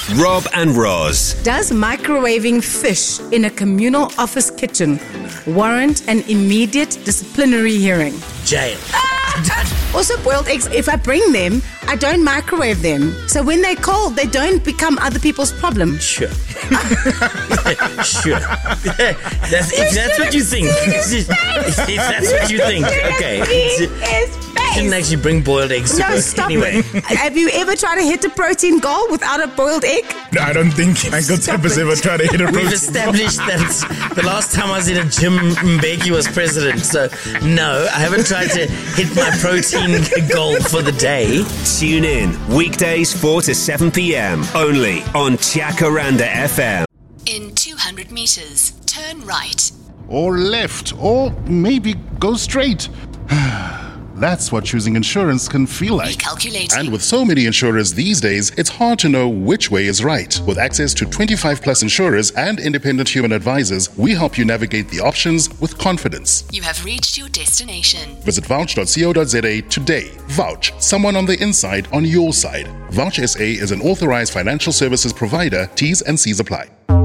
Rob and Roz. Does microwaving fish in a communal office kitchen warrant an immediate disciplinary hearing? Jail. Also, boiled eggs, if I bring them, I don't microwave them. So when they're cold, they don't become other people's problem. Sure. Sure. If that's what you think. If that's what you think. Okay. You shouldn't actually bring boiled eggs to No, work stop anyway. it. Have you ever tried to hit a protein goal without a boiled egg? I don't think Uncle Tap has ever tried to hit a We've protein. established that the last time I was in a gym, Mbeki was president. So, no, I haven't tried to hit my protein goal for the day. Tune in weekdays 4 to 7 p.m. only on Jacaranda FM. In 200 meters, turn right. Or left, or maybe go straight. That's what choosing insurance can feel like. Recalculating. And with so many insurers these days, it's hard to know which way is right. With access to 25 plus insurers and independent human advisors, we help you navigate the options with confidence. You have reached your destination. Visit vouch.co.za today. Vouch, someone on the inside on your side. Vouch SA is an authorized financial services provider. T's and C's apply.